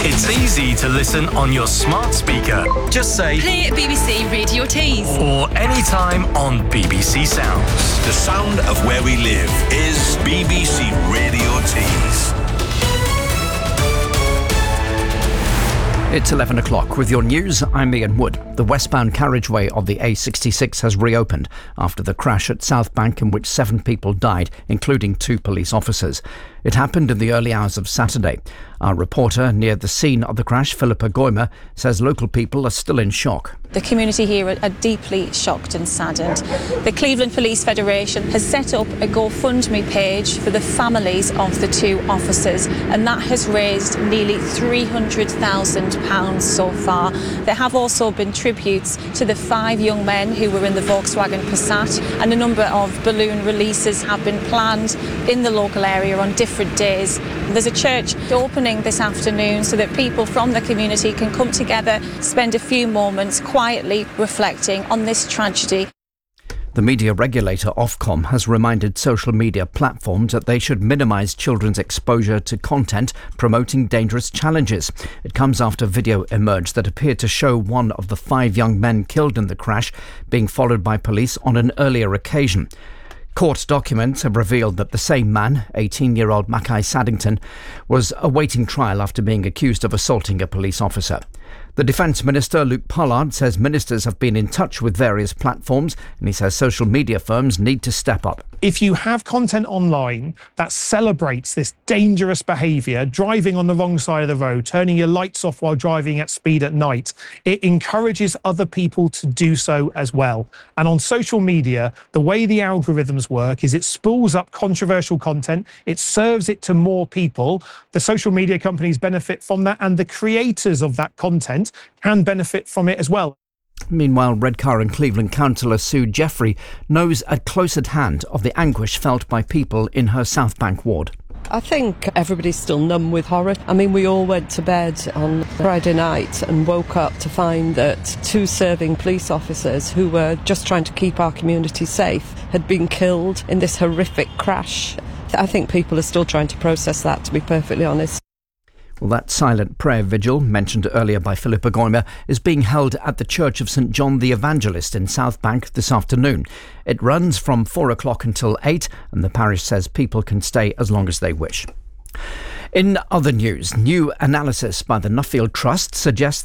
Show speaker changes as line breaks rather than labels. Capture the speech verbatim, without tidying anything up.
It's easy to listen on your smart speaker. Just say
play B B C Radio Tees.
Or anytime on B B C Sounds.
The sound of where we live is B B C Radio Tees.
It's eleven o'clock. With your news, I'm Ian Wood. The westbound carriageway of the A sixty-six has reopened after the crash at South Bank in which seven people died, including two police officers. It happened in the early hours of Saturday. Our reporter near the scene of the crash, Philippa Goymer, says local people are still in shock.
The community here are deeply shocked and saddened. The Cleveland Police Federation has set up a GoFundMe page for the families of the two officers, and that has raised nearly three hundred thousand pounds so far. There have also been tributes to the five young men who were in the Volkswagen Passat, and a number of balloon releases have been planned in the local area on different days. There's a church opening this afternoon so that people from the community can come together, spend a few moments quietly reflecting on this tragedy.
The media regulator Ofcom has reminded social media platforms that they should minimise children's exposure to content promoting dangerous challenges. It comes after video emerged that appeared to show one of the five young men killed in the crash being followed by police on an earlier occasion. Court documents have revealed that the same man, eighteen-year-old Mackay Saddington, was awaiting trial after being accused of assaulting a police officer. The Defence Minister, Luke Pollard, says ministers have been in touch with various platforms, and he says social media firms need to step up.
If you have content online that celebrates this dangerous behaviour, driving on the wrong side of the road, turning your lights off while driving at speed at night, it encourages other people to do so as well. And on social media, the way the algorithms work is it spools up controversial content, it serves it to more people. The social media companies benefit from that, and the creators of that content can benefit from it as well.
Meanwhile, Redcar and Cleveland councillor Sue Jeffrey knows at close at hand of the anguish felt by people in her South Bank ward.
I think everybody's still numb with horror. I mean, we all went to bed on Friday night and woke up to find that two serving police officers who were just trying to keep our community safe had been killed in this horrific crash. I think people are still trying to process that, to be perfectly honest.
Well, that silent prayer vigil, mentioned earlier by Philippa Goymer, is being held at the Church of St John the Evangelist in South Bank this afternoon. It runs from four o'clock until eight, and the parish says people can stay as long as they wish. In other news, new analysis by the Nuffield Trust suggests